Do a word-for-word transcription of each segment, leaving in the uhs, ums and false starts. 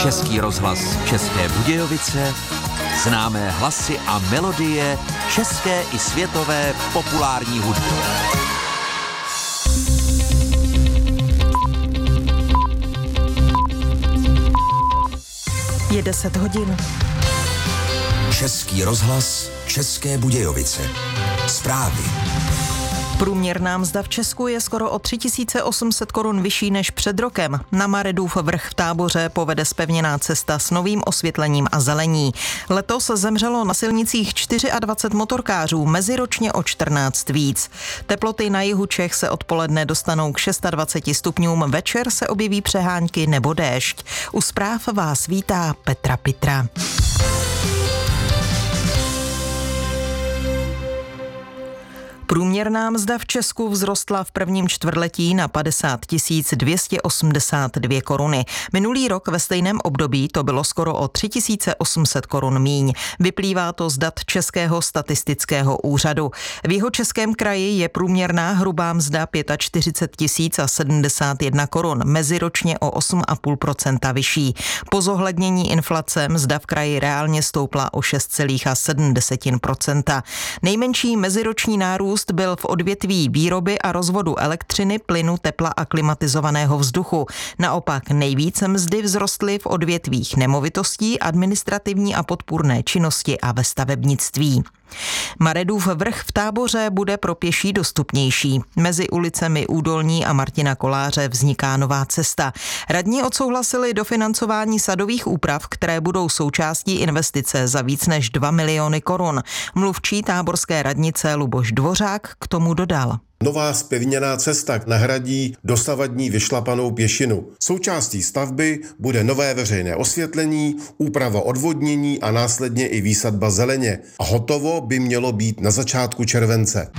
Český rozhlas České Budějovice, známé hlasy a melodie české i světové populární hudby. Je deset hodin. Český rozhlas České Budějovice. Zprávy. Průměrná mzda v Česku je skoro o tři tisíce osm set korun vyšší než před rokem. Na Maredův vrch v Táboře povede zpevněná cesta s novým osvětlením a zelení. Letos zemřelo na silnicích dvacet čtyři motorkářů, meziročně o čtrnáct víc. Teploty na jihu Čech se odpoledne dostanou k dvaceti šesti stupňům, večer se objeví přehánky nebo déšť. U zpráv vás vítá Petra Pitra. Průměrná mzda v Česku vzrostla v prvním čtvrtletí na padesát tisíc dvě stě osmdesát dvě koruny. Minulý rok ve stejném období to bylo skoro o tři tisíce osm set korun míň. Vyplývá to z dat Českého statistického úřadu. V Jihočeském kraji je průměrná hrubá mzda čtyřicet pět tisíc a sedmdesát jedna korun, meziročně o osm celá pět procenta vyšší. Po zohlednění inflace mzda v kraji reálně stoupla o šest celá sedm procenta. Nejmenší meziroční nárůst byl v odvětví výroby a rozvodu elektřiny, plynu, tepla a klimatizovaného vzduchu. Naopak nejvíce mzdy vzrostly v odvětvích nemovitostí, administrativní a podpůrné činnosti a ve stavebnictví. Maredův vrch v Táboře bude pro pěší dostupnější. Mezi ulicemi Údolní a Martina Koláře vzniká nová cesta. Radní odsouhlasili dofinancování sadových úprav, které budou součástí investice za víc než dva miliony korun. Mluvčí táborské radnice Luboš Dvořák k tomu dodal. Nová zpevněná cesta nahradí dosavadní vyšlapanou pěšinu. Součástí stavby bude nové veřejné osvětlení, úprava odvodnění a následně i výsadba zeleně. A hotovo by mělo být na začátku července.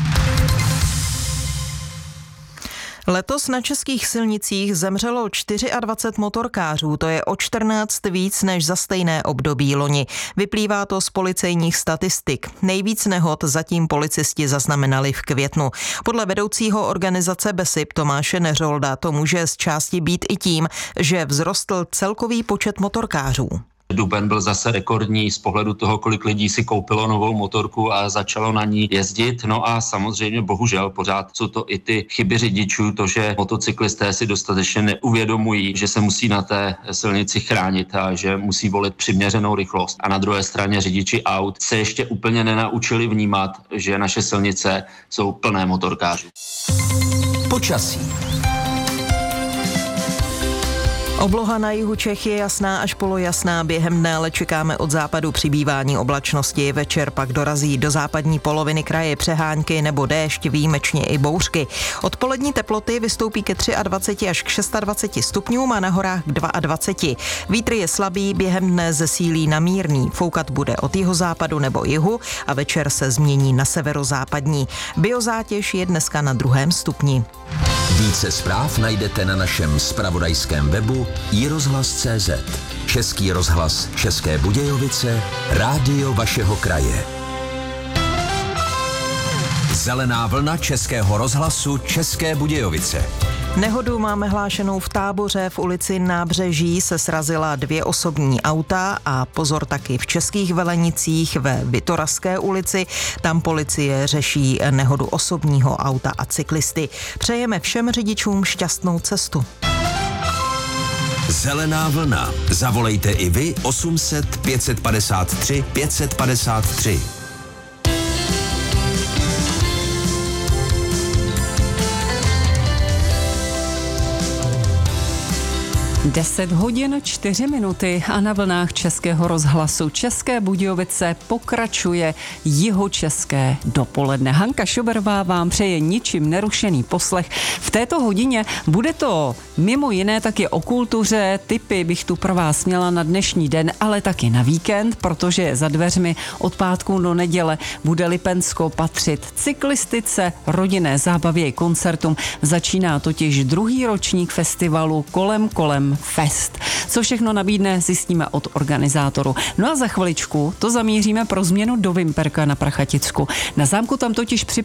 Letos na českých silnicích zemřelo dvacet čtyři motorkářů, to je o čtrnáct víc než za stejné období loni. Vyplývá to z policejních statistik. Nejvíc nehod zatím policisti zaznamenali v květnu. Podle vedoucího organizace BESIP Tomáše Neřolda to může z části být i tím, že vzrostl celkový počet motorkářů. Duben byl zase rekordní z pohledu toho, kolik lidí si koupilo novou motorku a začalo na ní jezdit. No a samozřejmě bohužel pořád jsou to i ty chyby řidičů, to, že motocyklisté si dostatečně neuvědomují, že se musí na té silnici chránit a že musí volit přiměřenou rychlost. A na druhé straně řidiči aut se ještě úplně nenaučili vnímat, že naše silnice jsou plné motorkářů. Počasí. Obloha na jihu Čech je jasná až polojasná, během dne ale čekáme od západu přibývání oblačnosti, večer pak dorazí do západní poloviny kraje přehánky nebo déšť, výjimečně i bouřky. Odpolední teploty vystoupí ke dvaceti třemi až k dvaceti šesti stupňům a na horách k dvaceti dvěma. Vítr je slabý, během dne zesílí na mírný, foukat bude od jihozápadu nebo jihu a večer se změní na severozápadní. Biozátěž je dneska na druhém stupni. Více zpráv najdete na našem zpravodajském webu i rozhlas tečka cé zet. Český rozhlas České Budějovice, rádio vašeho kraje. Zelená vlna Českého rozhlasu České Budějovice. Nehodu máme hlášenou v Táboře. V ulici Nábřeží se srazila dvě osobní auta a pozor taky v Českých Velenicích ve Vitoraské ulici. Tam policie řeší nehodu osobního auta a cyklisty. Přejeme všem řidičům šťastnou cestu. Zelená vlna. Zavolejte i vy osm set pět set padesát tři pět set padesát tři. deset hodin čtyři minuty a na vlnách Českého rozhlasu České Budějovice pokračuje jihočeské dopoledne. Hanka Šoberová vám přeje ničím nerušený poslech. V této hodině bude to mimo jiné taky o kultuře, tipy bych tu pro vás měla na dnešní den, ale taky na víkend, protože za dveřmi od pátku do neděle bude Lipensko patřit cyklistice, rodinné zábavě i koncertům. Začíná totiž druhý ročník festivalu Kolem kolem Fest. Co všechno nabídne, zjistíme od organizátoru. No a za chviličku to zamíříme pro změnu do Vimperka na Prachaticku. Na zámku tam totiž připravíme